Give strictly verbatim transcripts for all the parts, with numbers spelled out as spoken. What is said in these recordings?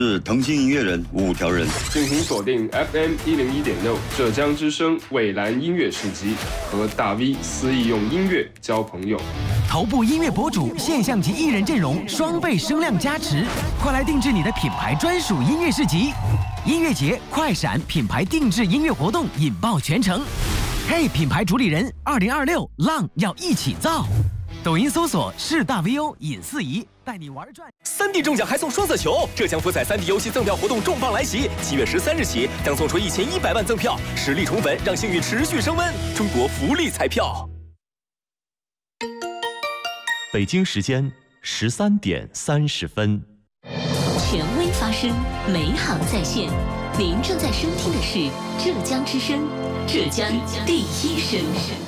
是腾讯音乐人五条人， 敬请锁定 F M 一零一点六浙江之声蔚蓝音乐市集，和大 V 肆意用音乐交朋友。 头部音乐博主现象级艺人阵容，双倍声量加持，快来定制你的品牌专属音乐市集。音乐节快闪品牌定制音乐活动引爆全城。嘿，品牌主理人，二零二六浪要一起造。抖音搜索是大 V O 尹四仪，带你玩转。 三 D 中奖还送双色球，浙江福彩三 D 游戏赠票活动重磅来袭，七月十三日起将送出一千一百万赠票，实力宠粉，让幸运持续升温。中国福利彩票。 北京时间十三点三十分。 权威发声，美好在线。您正在收听的是浙江之声，浙江第一声。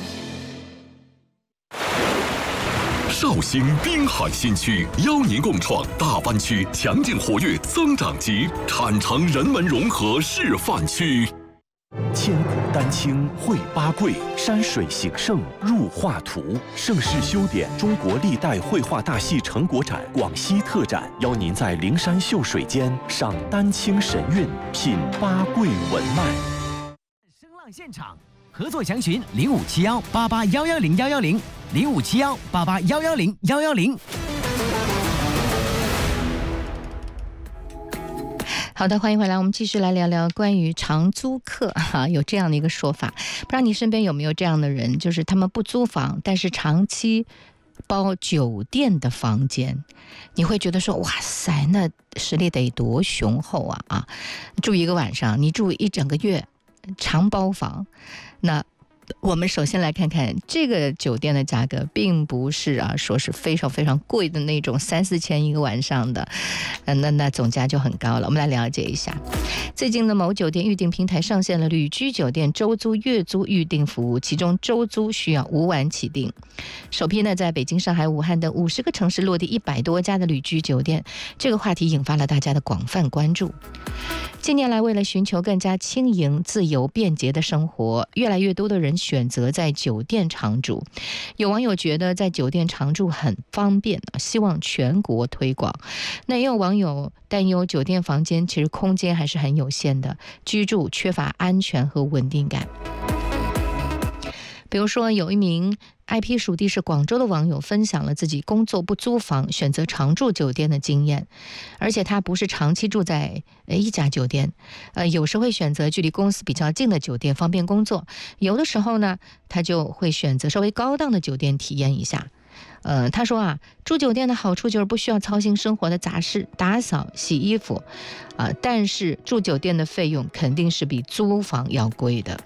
绍兴滨海新区邀您共创大湾区强劲活跃增长极产城人文融合示范区。 千古丹青绘八桂，山水形胜入画图。盛世修典中国历代绘画大戏成果展广西特展，邀您在灵山秀水间赏丹青神韵，品八桂文脉。 声浪现场。合作详询零五七幺八八幺幺零幺幺零零五七幺八八幺幺零幺幺零。 好的，欢迎回来，我们继续来聊聊关于长租客哈，有这样的一个说法，不知道你身边有没有这样的人，就是他们不租房，但是长期包酒店的房间，你会觉得说，哇塞，那实力得多雄厚啊啊！住一个晚上，你住一整个月。长包房，那我们首先来看看这个酒店的价格，并不是啊说是非常非常贵的那种三四千一个晚上的，呃、那那总价就很高了。我们来了解一下，最近的某酒店预订平台上线了旅居酒店周租、月租预订服务，其中周租需要五晚起订。首批呢，在北京、上海、武汉等五十个城市落地一百多家的旅居酒店，这个话题引发了大家的广泛关注。近年来，为了寻求更加轻盈、自由、便捷的生活，越来越多的人选择在酒店常住。有网友觉得在酒店常住很方便，希望全国推广。那也有网友担忧酒店房间其实空间还是很有限的，居住缺乏安全和稳定感。比如说，有一名 I P 属地是广州的网友分享了自己工作不租房，选择常住酒店的经验，而且他不是长期住在一家酒店，呃，有时会选择距离公司比较近的酒店，方便工作；有的时候呢，他就会选择稍微高档的酒店体验一下。呃，他说啊，住酒店的好处就是不需要操心生活的杂事，打扫、洗衣服，啊、呃，但是住酒店的费用肯定是比租房要贵的。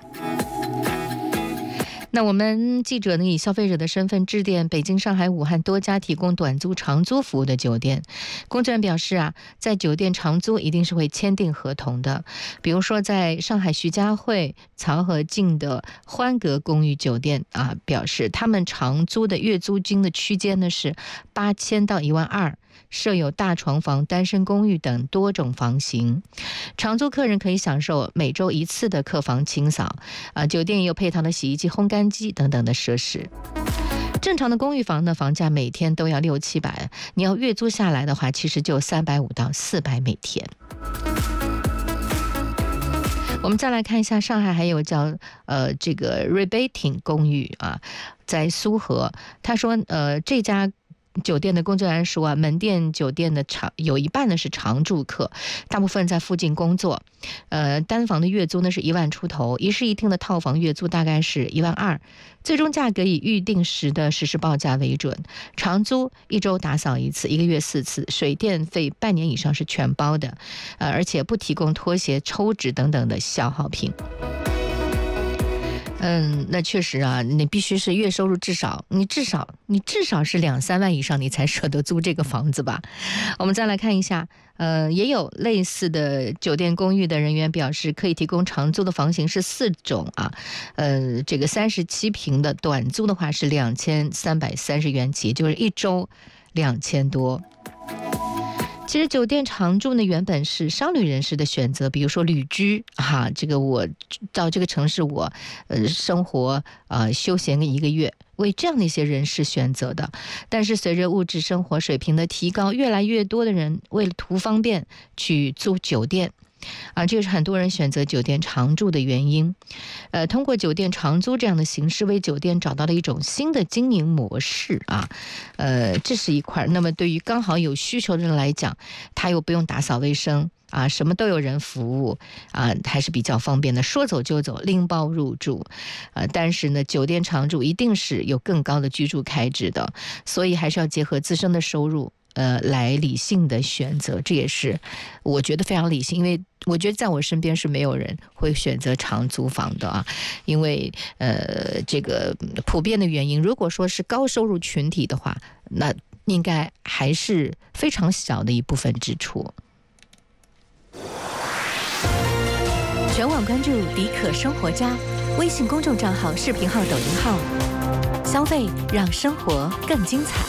那我们记者呢，以消费者的身份致电北京、上海、武汉多家提供短租、长租服务的酒店。工作人员表示啊，在酒店长租一定是会签订合同的。比如说，在上海徐家汇漕河泾的欢阁公寓酒店啊，表示他们长租的月租金的区间呢是八千到一万二。设有大床房、单身公寓等多种房型，长租客人可以享受每周一次的客房清扫，啊，酒店也有配套的洗衣机、烘干机等等的设施。正常的公寓房呢，房价每天都要六七百，你要月租下来的话，其实就三百五到四百每天。我们再来看一下，上海还有叫呃这个 Rebating 公寓啊，在苏河，他说呃这家酒店的工作人员说啊，门店酒店的常有一半呢是常住客，大部分在附近工作。呃，单房的月租呢是一万出头，一室一厅的套房月租大概是一万二。最终价格以预定时的实时报价为准。长租一周打扫一次，一个月四次，水电费半年以上是全包的，呃，而且不提供拖鞋、抽纸等等的消耗品。嗯，那确实啊，你必须是月收入至少，你至少你至少是两三万以上，你才舍得租这个房子吧。我们再来看一下，呃，也有类似的酒店公寓的人员表示，可以提供长租的房型是四种啊，呃，这个三十七平的短租的话是两千三百三十元起，就是一周两千多。其实酒店常住呢，原本是商旅人士的选择，比如说旅居哈，这个我到这个城市我呃生活呃休闲个一个月， 为这样的一些人士选择的。但是随着物质生活水平的提高，越来越多的人为了图方便去租酒店。啊，这是很多人选择酒店常住的原因。呃，通过酒店长租这样的形式，为酒店找到了一种新的经营模式啊。呃，这是一块。那么对于刚好有需求的人来讲，他又不用打扫卫生啊，什么都有人服务啊，还是比较方便的，说走就走，拎包入住。呃，但是呢，酒店常住一定是有更高的居住开支的，所以还是要结合自身的收入。呃，来理性的选择，这也是我觉得非常理性，因为我觉得在我身边是没有人会选择长租房的啊，因为呃，这个普遍的原因，如果说是高收入群体的话，那应该还是非常小的一部分支出。 全网关注迪可生活家微信公众账号、视频号、抖音号，消费让生活更精彩。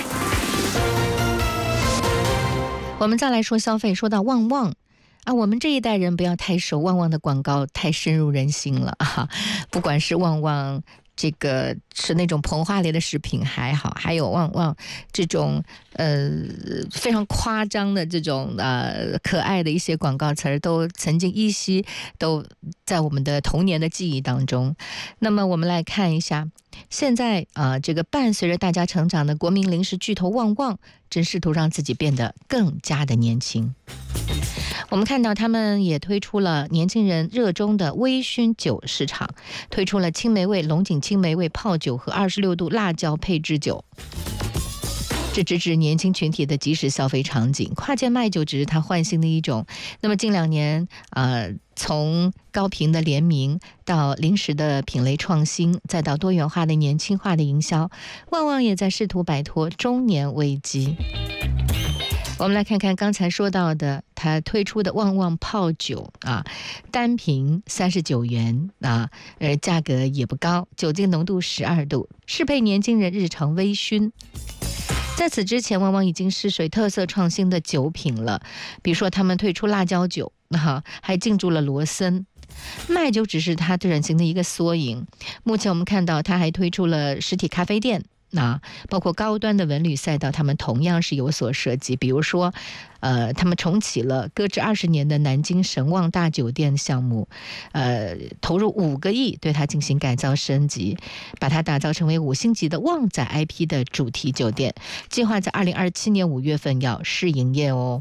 我们再来说消费，说到旺旺啊，我们这一代人不要太熟，旺旺的广告太深入人心了啊！不管是旺旺这个是那种膨化类的食品还好，还有旺旺这种呃非常夸张的这种呃可爱的一些广告词儿，都曾经依稀都在我们的童年的记忆当中。那么我们来看一下。现在啊、呃，这个伴随着大家成长的国民零食巨头旺旺，正试图让自己变得更加的年轻。我们看到他们也推出了年轻人热衷的微醺酒市场，推出了青梅味、龙井青梅味泡酒和二十六度辣椒配制酒。这直指年轻群体的即时消费场景，跨界卖酒只是它换新的一种。那么近两年，呃，从高频的联名到零食的品类创新，再到多元化的年轻化的营销，旺旺也在试图摆脱中年危机。我们来看看刚才说到的，它推出的旺旺泡酒啊，单瓶三十九元啊，呃，价格也不高，酒精浓度十二度，适配年轻人日常微醺。在此之前，旺旺已经试水特色创新的酒品了，比如说他们推出辣椒酒，啊、还进驻了罗森。卖酒只是它转型的一个缩影。目前我们看到，它还推出了实体咖啡店。那包括高端的文旅赛道，他们同样是有所涉及。比如说，呃，他们重启了搁置二十年的南京神旺大酒店项目，呃，投入五个亿对它进行改造升级，把它打造成为五星级的旺仔 I P 的主题酒店，计划在二零二七年五月份要试营业哦。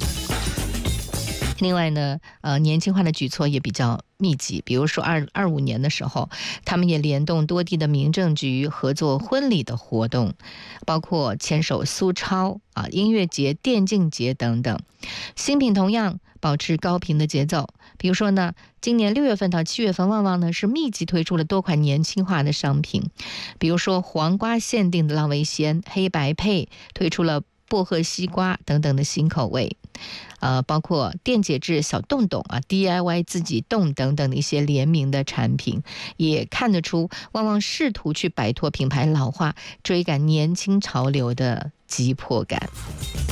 另外呢，呃，年轻化的举措也比较密集，比如说二二五年的时候，他们也联动多地的民政局合作婚礼的活动，包括牵手苏超啊、音乐节、电竞节等等。新品同样保持高频的节奏，比如说呢，今年六月份到七月份，旺旺呢是密集推出了多款年轻化的商品，比如说黄瓜限定的浪味仙、黑白配，推出了薄荷西瓜等等的新口味。呃，包括电解质小洞洞啊 ，D I Y 自己冻等等的一些联名的产品，也看得出旺旺试图去摆脱品牌老化、追赶年轻潮流的急迫感。